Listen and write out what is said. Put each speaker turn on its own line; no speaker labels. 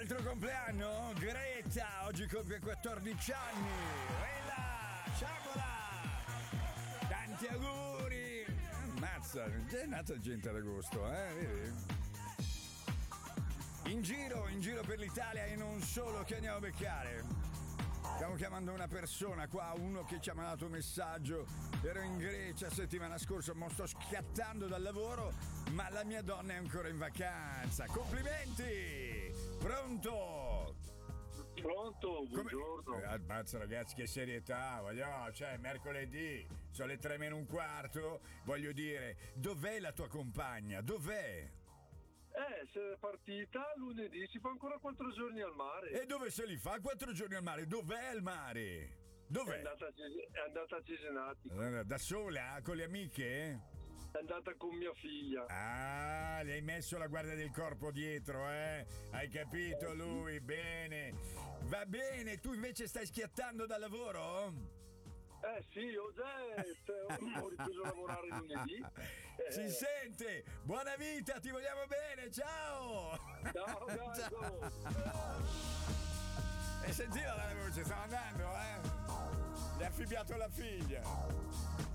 Altro compleanno? Greta, oggi compie 14 anni. Bella, sciabola! Tanti auguri! Ammazza, è nata gente ad agosto, vedi? In giro per l'Italia e non solo, che andiamo a beccare. Stiamo chiamando una persona qua, uno che ci ha mandato un messaggio. Ero in Grecia settimana scorsa, ma sto schiattando dal lavoro, ma la mia donna è ancora in vacanza. Complimenti! Pronto?
Pronto, buongiorno.
Ammazza ragazzi, che serietà, cioè mercoledì, sono le 3 meno un quarto, voglio dire, dov'è la tua compagna? Dov'è?
Se è partita lunedì, si fa ancora 4 giorni al mare.
E dove se li fa 4 giorni al mare? Dov'è il mare? Dov'è?
È andata a Cesenati.
Da sola? Con le amiche?
È andata con mia figlia.
Ah, gli hai messo la guardia del corpo dietro, eh? Hai capito lui? Bene. Va bene, tu invece stai schiattando dal lavoro?
Sì, ho ripreso a lavorare lunedì.
Si sente! Buona vita, ti vogliamo bene, ciao!
Ciao, ciao.
E sentiva la voce, stava andando, Gli ha affibbiato la figlia.